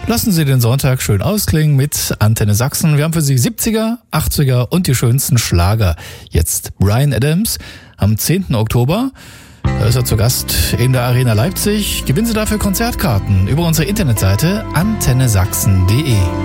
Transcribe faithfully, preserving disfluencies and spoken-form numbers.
Lassen Sie den Sonntag schön ausklingen mit Antenne Sachsen. Wir haben für Sie siebziger, achtziger und die schönsten Schlager. Jetzt Bryan Adams am zehnten Oktober. Da ist er zu Gast in der Arena Leipzig. Gewinnen Sie dafür Konzertkarten über unsere Internetseite antenne sachsen punkt de.